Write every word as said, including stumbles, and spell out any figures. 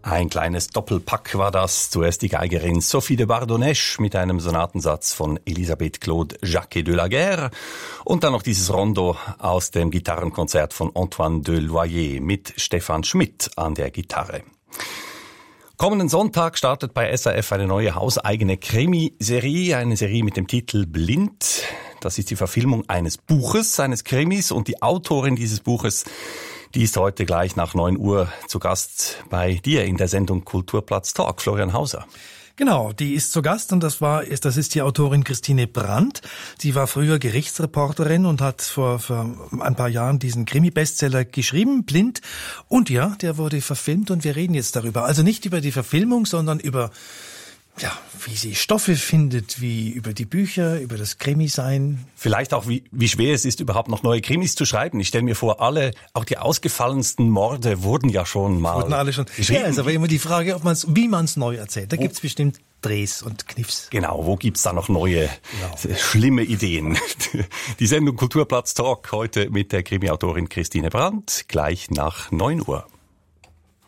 Ein kleines Doppelpack war das. Zuerst die Geigerin Sophie de Bardonèche mit einem Sonatensatz von Elisabeth Claude Jacquet de la Guerre und dann noch dieses Rondo aus dem Gitarrenkonzert von Antoine de Loyer mit Stefan Schmidt an der Gitarre. Kommenden Sonntag startet bei S R F eine neue hauseigene Krimiserie, eine Serie mit dem Titel Blind. Das ist die Verfilmung eines Buches, eines Krimis, und die Autorin dieses Buches, die ist heute gleich nach neun Uhr zu Gast bei dir in der Sendung Kulturplatz Talk. Florian Hauser. Genau, die ist zu Gast und das war, ist, das ist die Autorin Christine Brandt. Sie war früher Gerichtsreporterin und hat vor, vor ein paar Jahren diesen Krimi-Bestseller geschrieben, Blind. Und ja, der wurde verfilmt und wir reden jetzt darüber. Also nicht über die Verfilmung, sondern über, ja, wie sie Stoffe findet, wie über die Bücher, über das Krimi-Sein. Vielleicht auch, wie, wie schwer es ist, überhaupt noch neue Krimis zu schreiben. Ich stelle mir vor, alle, auch die ausgefallensten Morde wurden ja schon mal wurden alle schon geschrieben. Ja, ist aber immer die Frage, ob man's, wie man es neu erzählt. Da gibt's bestimmt Drehs und Kniffs. Genau, wo gibt's da noch neue, genau. schlimme Ideen? Die Sendung Kulturplatz Talk heute mit der Krimi-Autorin Christine Brandt, gleich nach neun Uhr.